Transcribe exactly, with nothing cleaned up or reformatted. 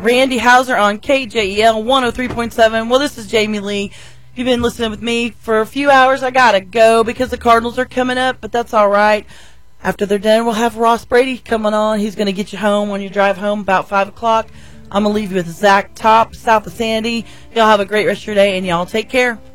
Randy Hauser on K J E L one oh three point seven. Well, this is Jamie Lee. You've been listening with me for a few hours. I gotta go because the Cardinals are coming up, but that's all right. After they're done, we'll have Ross Brady coming on. He's going to get you home when you drive home about five o'clock. I'm going to leave you with Zach Top, south of Sandy. Y'all have a great rest of your day, and y'all take care.